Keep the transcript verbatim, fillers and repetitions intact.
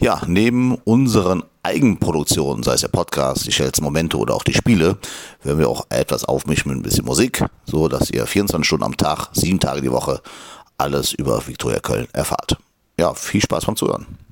Ja, neben unseren Eigenproduktionen, sei es der Podcast, die schnellsten Momente oder auch die Spiele, werden wir auch etwas aufmischen mit ein bisschen Musik, so dass ihr vierundzwanzig Stunden am Tag, sieben Tage die Woche alles über Viktoria Köln erfahrt. Ja, viel Spaß beim Zuhören.